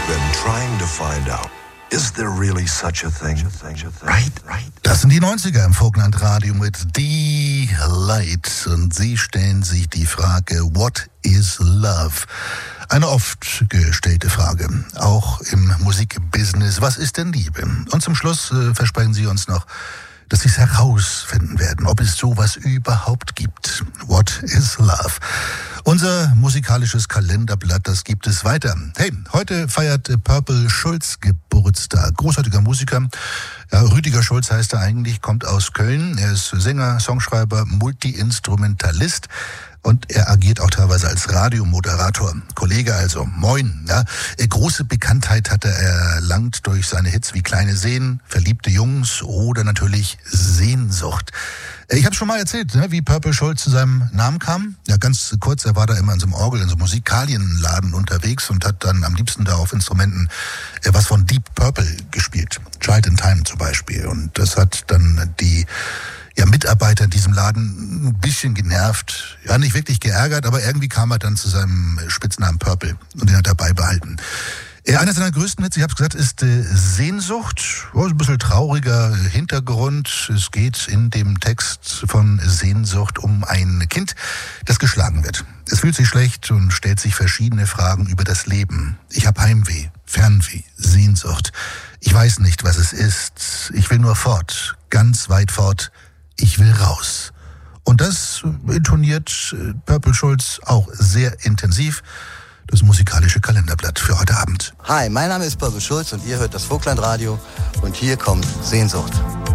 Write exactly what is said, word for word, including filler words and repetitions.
been trying to find out, is there really such a thing? Right, right. Das sind die neunziger im Vogtland-Radio mit D-Light. Und sie stellen sich die Frage, what is love? Eine oft gestellte Frage, auch im Musikbusiness. Was ist denn Liebe? Und zum Schluss äh, versprechen sie uns noch, dass sie es herausfinden werden, ob es sowas überhaupt gibt. What is love? Unser musikalisches Kalenderblatt, das gibt es weiter. Hey, heute feiert Purple Schulz Geburtstag. Großartiger Musiker. Ja, Rüdiger Schulz heißt er eigentlich, kommt aus Köln. Er ist Sänger, Songschreiber, Multi-Instrumentalist. Und er agiert auch teilweise als Radiomoderator. Kollege also, moin. Ja. Große Bekanntheit hat er erlangt durch seine Hits wie Kleine Seen, Verliebte Jungs oder natürlich Sehnsucht. Ich habe schon mal erzählt, ne, wie Purple Schulz zu seinem Namen kam. Ja, ganz kurz, er war da immer in so einem Orgel, in so einem Musikalienladen unterwegs und hat dann am liebsten da auf Instrumenten äh, was von Deep Purple gespielt. Child in Time zum Beispiel. Und das hat dann die ja, Mitarbeiter in diesem Laden ein bisschen genervt. Ja, nicht wirklich geärgert, aber irgendwie kam er dann zu seinem Spitznamen Purple und den hat er beibehalten. Einer seiner größten Hits, ich habe es gesagt, ist äh, Sehnsucht. Oh, ein bisschen trauriger Hintergrund. Es geht in dem Text von Sehnsucht um ein Kind, das geschlagen wird. Es fühlt sich schlecht und stellt sich verschiedene Fragen über das Leben. Ich habe Heimweh, Fernweh, Sehnsucht. Ich weiß nicht, was es ist. Ich will nur fort, ganz weit fort. Ich will raus. Und das intoniert Purple Schulz auch sehr intensiv. Das musikalische Kalenderblatt für heute Abend. Hi, mein Name ist Purple Schulz und ihr hört das Vogtland-Radio und hier kommt Sehnsucht.